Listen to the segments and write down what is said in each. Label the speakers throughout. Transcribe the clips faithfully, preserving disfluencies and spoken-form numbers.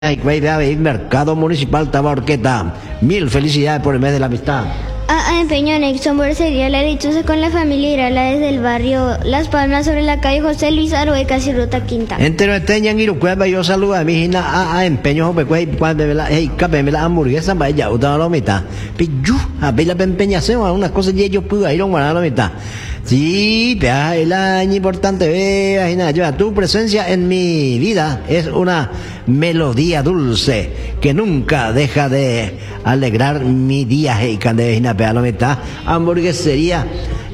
Speaker 1: Mercado Municipal Tabaorqueta. Mil felicidades por el mes de la amistad.
Speaker 2: A Empeño Nexon Borsería La Lechuza con la familia Irala desde el barrio Las Palmas sobre la calle José Luis Aroe, casi ruta quinta.
Speaker 1: Entero esteñan Irucueva, yo saludo a mi hija a Empeño Jopecuey, cuando me la cape me la hamburguesa, vaya, uta la mitad. Piyu, a ver la empeñación, a unas cosas y ellos pudo ir a la mitad. Sí, el año importante, vea, yo, tu presencia en mi vida es una melodía dulce que nunca deja de alegrar mi día. Y candevina, vea, la mitad, hamburguesería,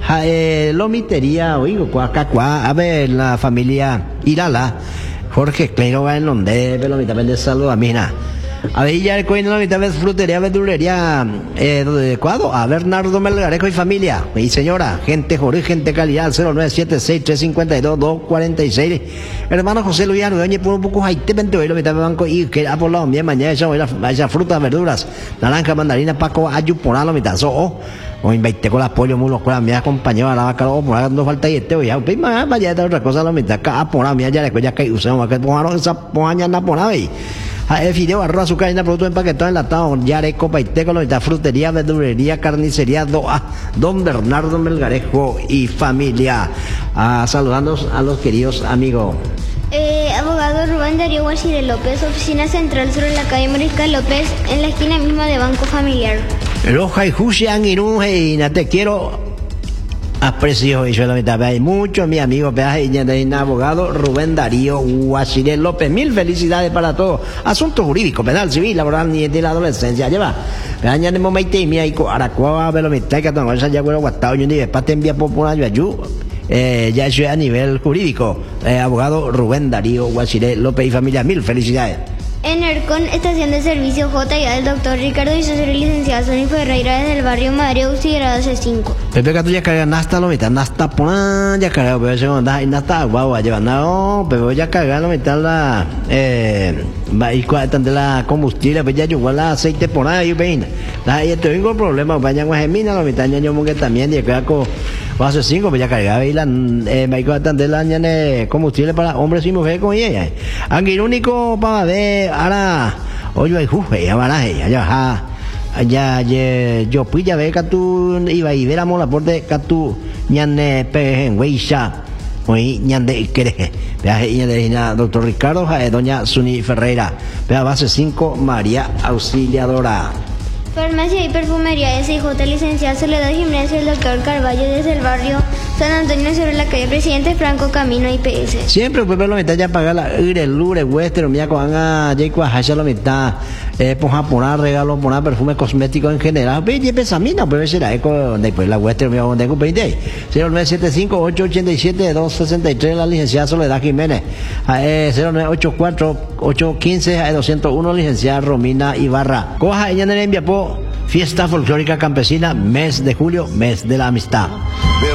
Speaker 1: eh, lomitería, oigo, cuacacuá, a ver, la familia Irala, Jorge Cleiro va en donde, pero la mitad vende saludo a mina. A ver, ya el coino la mitad vez frutería, verdulería, eh, adecuado a Bernardo Melgarejo y familia, y señora, gente Jorge, gente calidad, cero nueve siete seis tres cinco dos dos cuatro seis, hermano José Luis Ardueño, por un poco haite veinte la mitad de banco, y que a por la bien mañana esa, esa frutas, verduras, naranja, mandarina, paco, ayu, por la mitad, so, oh, o invité con las pollo, mulos, con la mía, compañero, a la vaca, o por no falta y este, ya, pues, más, vaya, otra cosa, la mitad, acá, por la mía, ya le ya que usamos, que pongan esa, pongan ya, por ahí. El fideo, arroz, azúcar, harina, producto empaquetado, enlatado, yare, copa y teco, la frutería, verdulería, carnicería, doa, don Bernardo Melgarejo y familia. Ah, saludando a los queridos amigos.
Speaker 2: Eh, abogado Rubén Darío Guachire López, oficina central sobre la calle Mariscal López, en la esquina misma de Banco Familiar.
Speaker 1: Roja y Jusian y Nunge, te quiero. Aprecio y solamente hay muchos mis amigos, de abogado Rubén Darío Guachire López. Mil felicidades para todos. Asuntos jurídicos, penal, civil, laboral, ni de la adolescencia. Lleva. Gañan de momento y mi ahí aracuá, velo mi taca, tan cosa ya bueno guatao, yo ni pate envía por una ayú. Eh, ya eso a nivel jurídico. Eh, abogado Rubén Darío Guachire López y familia. Mil felicidades.
Speaker 2: En ERCON, estación de servicio J y A del doctor Ricardo y socio licenciado Sonny Ferreira desde el barrio Madre Auxi, grado C cinco.
Speaker 1: Pepe Cato ya carga nasta lo mitad, nasta pona ya carga, pero se onda y nasta guau, lleva no, pero ya carga lo mitad la eh va y cuánto de la combustible, pues ya yo la aceite pona y ven. La y te tengo problema, vaya con gemina lo mitad ya yo que también ya carga con hace cinco, pues ya cargaba y la eh va y cuánto de la ñane combustible para hombres y mujeres con ella. Aunque único para ver ahora oye, juje, ya van a ella, ya ya yo pues ya ve que tú iba y veramos la porte que tú ñane pejen weisha hoy ñande quereje vea ella de doctor Ricardo doña Sonny Ferreira vea base cinco María Auxiliadora.
Speaker 2: Farmacia y perfumería S I J licenciada Soledad Jiménez y el doctor Carvalho desde el barrio San Antonio sobre la calle Presidente Franco camino I P S.
Speaker 1: Siempre pues ver la mitad ya pagar la ire lure western mía con a Jacob Hasha la mitad eh por poner regalo poner perfume cosmético en general ve y pesamina pues será eco después la western mía donde con veinte cero nueve siete cinco ocho ocho siete dos seis tres la licenciada Soledad Jiménez eh cero nueve ocho cuatro ocho uno cinco doscientos uno licenciada Romina Ibarra. Coja ella en el envía po Fiesta Folclórica Campesina, mes de julio, mes de la amistad.